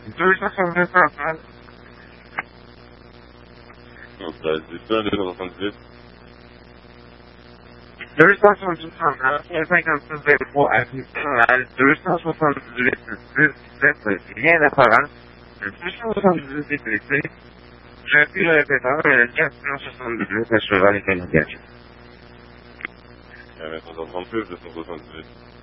278 personnes. Non, c'est ça, 278. 278 personnes, 56 0 actifs, 278 17, rien d'apparent, 278 blessés. J'appuie le répéteur, 478 à cheval et canadiens. Il y avait 138, 278.